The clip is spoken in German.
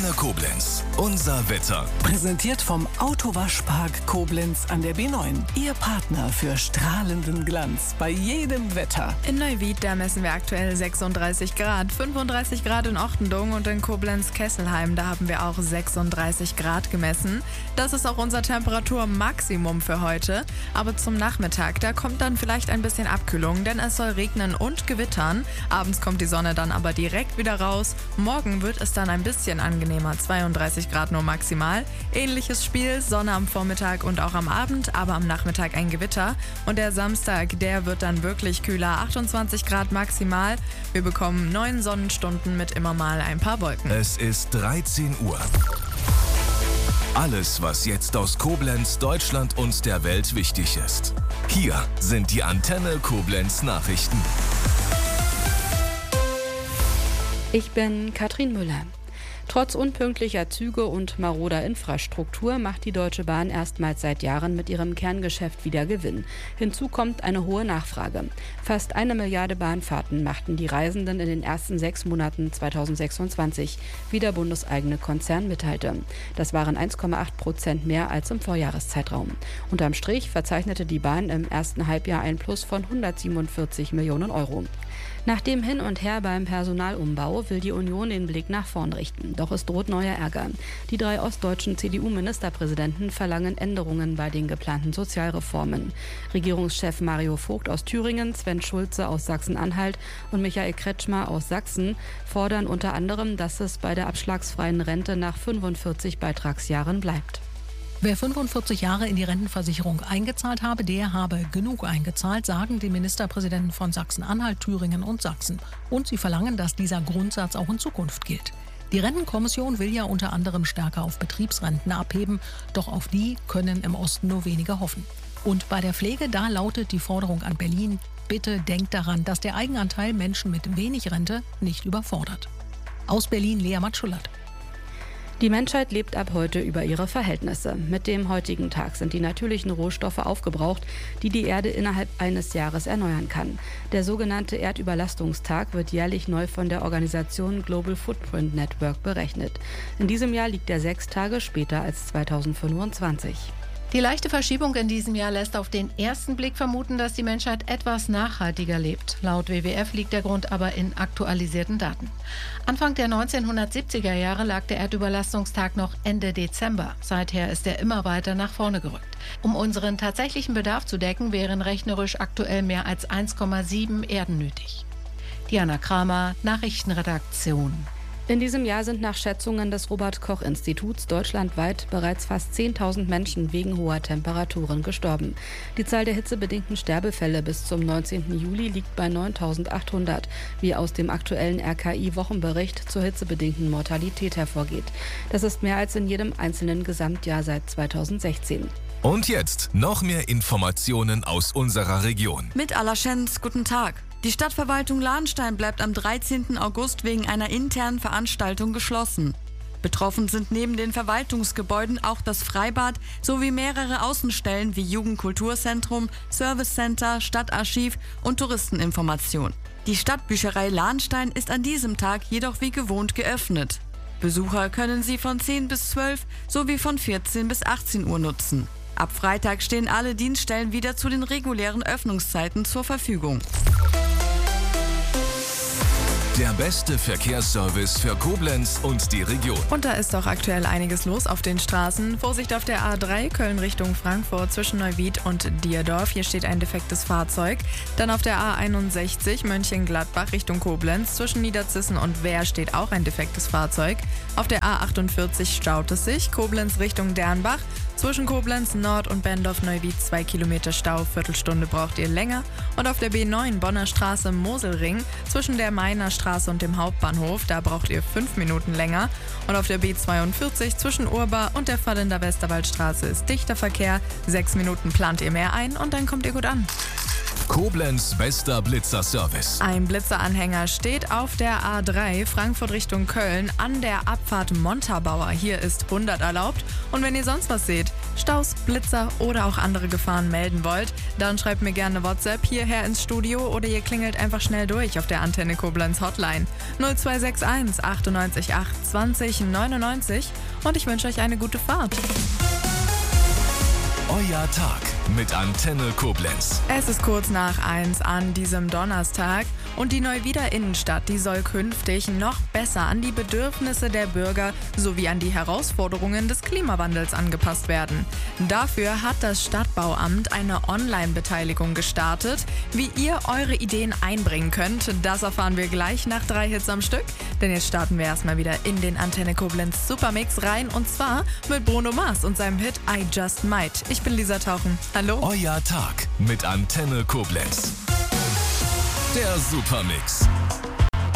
Antenne Koblenz. Unser Wetter. Präsentiert vom Autowaschpark Koblenz an der B9. Ihr Partner für strahlenden Glanz bei jedem Wetter. In Neuwied, da messen wir aktuell 36 Grad, 35 Grad in Ochtendung und in Koblenz-Kesselheim, da haben wir auch 36 Grad gemessen. Das ist auch unser Temperaturmaximum für heute. Aber zum Nachmittag, da kommt dann vielleicht ein bisschen Abkühlung, denn es soll regnen und gewittern. Abends kommt die Sonne dann aber direkt wieder raus. Morgen wird es dann ein bisschen angenehmer, 32 Grad nur maximal. Ähnliches Spiel, Sonne am Vormittag und auch am Abend, aber am Nachmittag ein Gewitter. Und der Samstag, der wird dann wirklich kühler, 28 Grad maximal. Wir bekommen 9 Sonnenstunden mit immer mal ein paar Wolken. Es ist 13 Uhr. Alles, was jetzt aus Koblenz, Deutschland und der Welt wichtig ist. Hier sind die Antenne Koblenz Nachrichten. Ich bin Katrin Müller. Trotz unpünktlicher Züge und maroder Infrastruktur macht die Deutsche Bahn erstmals seit Jahren mit ihrem Kerngeschäft wieder Gewinn. Hinzu kommt eine hohe Nachfrage. Fast 1 Milliarde Bahnfahrten machten die Reisenden in den ersten 6 Monaten 2026, wie der bundeseigene Konzern mitteilte. Das waren 1,8% mehr als im Vorjahreszeitraum. Unterm Strich verzeichnete die Bahn im ersten Halbjahr ein Plus von 147 Millionen Euro. Nach dem Hin und Her beim Personalumbau will die Union den Blick nach vorn richten. Doch es droht neuer Ärger. Die 3 ostdeutschen CDU-Ministerpräsidenten verlangen Änderungen bei den geplanten Sozialreformen. Regierungschef Mario Vogt aus Thüringen, Sven Schulze aus Sachsen-Anhalt und Michael Kretschmer aus Sachsen fordern unter anderem, dass es bei der abschlagsfreien Rente nach 45 Beitragsjahren bleibt. Wer 45 Jahre in die Rentenversicherung eingezahlt habe, der habe genug eingezahlt, sagen die Ministerpräsidenten von Sachsen-Anhalt, Thüringen und Sachsen. Und sie verlangen, dass dieser Grundsatz auch in Zukunft gilt. Die Rentenkommission will ja unter anderem stärker auf Betriebsrenten abheben, doch auf die können im Osten nur wenige hoffen. Und bei der Pflege, da lautet die Forderung an Berlin: Bitte denkt daran, dass der Eigenanteil Menschen mit wenig Rente nicht überfordert. Aus Berlin, Lea Matschulat. Die Menschheit lebt ab heute über ihre Verhältnisse. Mit dem heutigen Tag sind die natürlichen Rohstoffe aufgebraucht, die die Erde innerhalb eines Jahres erneuern kann. Der sogenannte Erdüberlastungstag wird jährlich neu von der Organisation Global Footprint Network berechnet. In diesem Jahr liegt er 6 Tage später als 2025. Die leichte Verschiebung in diesem Jahr lässt auf den ersten Blick vermuten, dass die Menschheit etwas nachhaltiger lebt. Laut WWF liegt der Grund aber in aktualisierten Daten. Anfang der 1970er Jahre lag der Erdüberlastungstag noch Ende Dezember. Seither ist er immer weiter nach vorne gerückt. Um unseren tatsächlichen Bedarf zu decken, wären rechnerisch aktuell mehr als 1,7 Erden nötig. Diana Kramer, Nachrichtenredaktion. In diesem Jahr sind nach Schätzungen des Robert-Koch-Instituts deutschlandweit bereits fast 10.000 Menschen wegen hoher Temperaturen gestorben. Die Zahl der hitzebedingten Sterbefälle bis zum 19. Juli liegt bei 9.800, wie aus dem aktuellen RKI-Wochenbericht zur hitzebedingten Mortalität hervorgeht. Das ist mehr als in jedem einzelnen Gesamtjahr seit 2016. Und jetzt noch mehr Informationen aus unserer Region. Mit Alaschenz, guten Tag. Die Stadtverwaltung Lahnstein bleibt am 13. August wegen einer internen Veranstaltung geschlossen. Betroffen sind neben den Verwaltungsgebäuden auch das Freibad sowie mehrere Außenstellen wie Jugendkulturzentrum, Servicecenter, Stadtarchiv und Touristeninformation. Die Stadtbücherei Lahnstein ist an diesem Tag jedoch wie gewohnt geöffnet. Besucher können sie von 10 bis 12 sowie von 14 bis 18 Uhr nutzen. Ab Freitag stehen alle Dienststellen wieder zu den regulären Öffnungszeiten zur Verfügung. Der beste Verkehrsservice für Koblenz und die Region. Und da ist auch aktuell einiges los auf den Straßen. Vorsicht auf der A3 Köln Richtung Frankfurt zwischen Neuwied und Dierdorf. Hier steht ein defektes Fahrzeug. Dann auf der A61 Mönchengladbach Richtung Koblenz zwischen Niederzissen und Wehr steht auch ein defektes Fahrzeug. Auf der A48 staut es sich. Koblenz Richtung Dernbach. Zwischen Koblenz Nord und Bendorf-Neuwied 2 Kilometer Stau, Viertelstunde braucht ihr länger. Und auf der B9 Bonner Straße Moselring zwischen der Mainer Straße und dem Hauptbahnhof, da braucht ihr 5 Minuten länger. Und auf der B42 zwischen Urbar und der Vallender Westerwaldstraße ist dichter Verkehr. 6 Minuten plant ihr mehr ein und dann kommt ihr gut an. Koblenz bester Blitzerservice. Ein Blitzeranhänger steht auf der A3 Frankfurt Richtung Köln an der Abfahrt Montabaur. Hier ist 100 erlaubt. Und wenn ihr sonst was seht, Staus, Blitzer oder auch andere Gefahren melden wollt, dann schreibt mir gerne WhatsApp hierher ins Studio oder ihr klingelt einfach schnell durch auf der Antenne Koblenz Hotline 0261 98 8 20 99 und ich wünsche euch eine gute Fahrt. Euer Tag mit Antenne Koblenz. Es ist kurz nach 1 an diesem Donnerstag und die Neuwieder Innenstadt, die soll künftig noch besser an die Bedürfnisse der Bürger sowie an die Herausforderungen des Klimawandels angepasst werden. Dafür hat das Stadtbauamt eine Online-Beteiligung gestartet. Wie ihr eure Ideen einbringen könnt, das erfahren wir gleich nach 3 Hits am Stück. Denn jetzt starten wir erstmal wieder in den Antenne Koblenz Supermix rein und zwar mit Bruno Mars und seinem Hit I Just Might. Ich bin Lisa Tauchen. Hallo. Euer Tag mit Antenne Koblenz. Der Supermix.